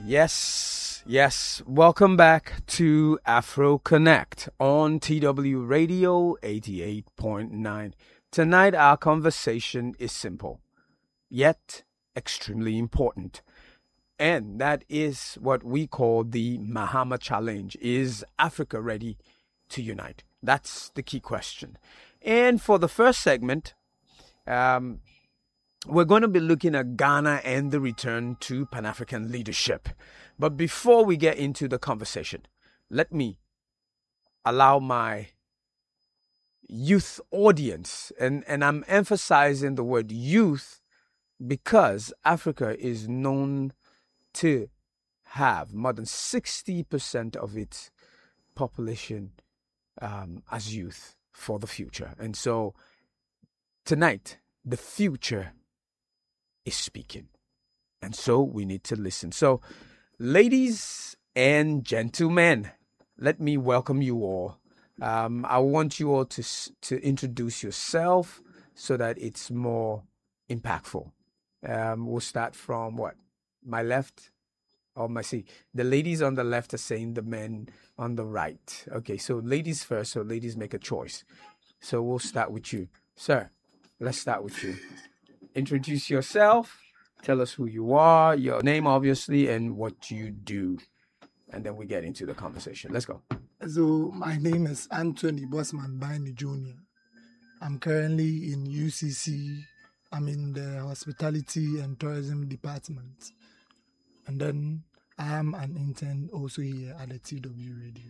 Yes. Welcome back to Afro Connect on TW Radio 88.9. Tonight, our conversation is simple, yet extremely important. And that is what we call the Mahama Challenge. Is Africa ready to unite? That's the key question. And for the first segment, we're going to be looking at Ghana and the return to Pan-African leadership. But before we get into the conversation, let me allow my youth audience, and I'm emphasizing the word youth because Africa is known to have more than 60% of its population as youth for the future. And so tonight, the future is speaking. And so we need to listen. So, ladies and gentlemen, let me welcome you all. I want you all to introduce yourself so that it's more impactful. We'll start from what? My left? Or the ladies on the left are saying the men on the right. Okay, so ladies first, so ladies make a choice. So we'll start with you. Sir, let's start with you. Introduce yourself. Tell us who you are, your name, obviously, and what you do. And then we get into the conversation. Let's go. So, my name is Anthony Bosman Baini Jr. I'm currently in UCC. I'm in the Hospitality and Tourism Department. And then I am an intern also here at the TW Radio.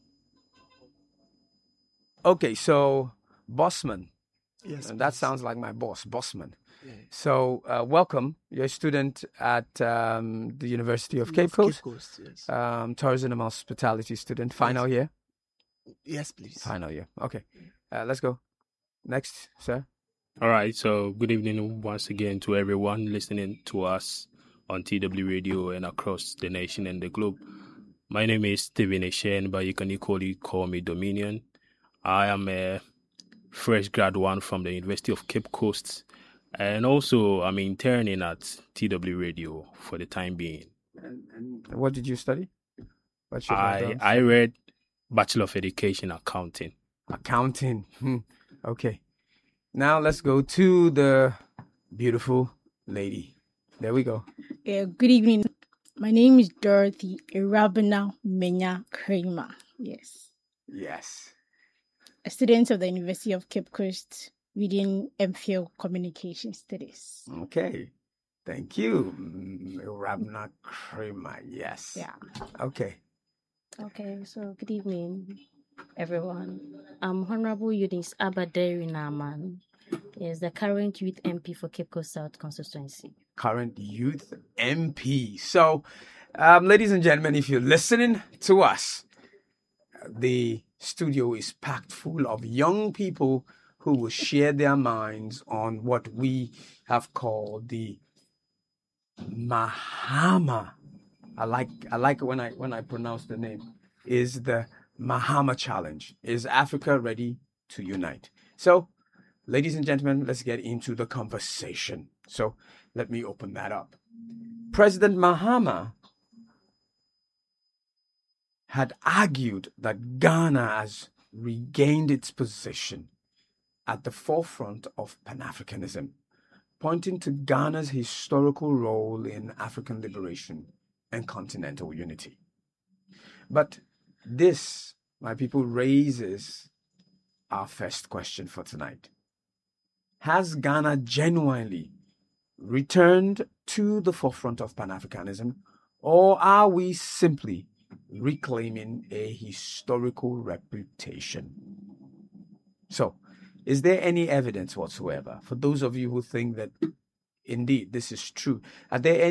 Okay, so Bosman. Yes, and that sounds like my boss, Bosman. Yeah. So, welcome. You're a student at the University of Cape Coast. Yes. Tourism and Hospitality student. Final year? Yes, please. Final year. Okay. Let's go. Next, sir. All right. So, good evening once again to everyone listening to us on TW Radio and across the nation and the globe. My name is Stephen Eshen, but you can equally call me Dominion. I am a fresh grad one from the University of Cape Coast. And also, I'm interning at TW Radio for the time being. And what did you study? I read Bachelor of Education Accounting. Accounting. Okay. Now let's go to the beautiful lady. There we go. Good evening. My name is Dorothy Irabina Menya Kramer. Yes. A student of the University of Cape Coast, reading MPhil Communication Studies. Okay. Thank you. Irabina Kramer. Yes. Yeah. Okay. Okay, so good evening, everyone. Honorable Eunice Abaderi Naman is the current youth MP for Cape Coast South constituency. Current youth MP. So, ladies and gentlemen, if you're listening to us, the studio is packed full of young people who will share their minds on what we have called the Mahama. I like when I pronounce the name. Is the Mahama Challenge. Is Africa ready to unite? So, ladies and gentlemen, let's get into the conversation. So, let me open that up. President Mahama had argued that Ghana has regained its position at the forefront of Pan-Africanism, pointing to Ghana's historical role in African liberation and continental unity. But this, my people, raises our first question for tonight. Has Ghana genuinely returned to the forefront of Pan-Africanism, or are we simply reclaiming a historical reputation? So, is there any evidence whatsoever for those of you who think that indeed this is true? Are there any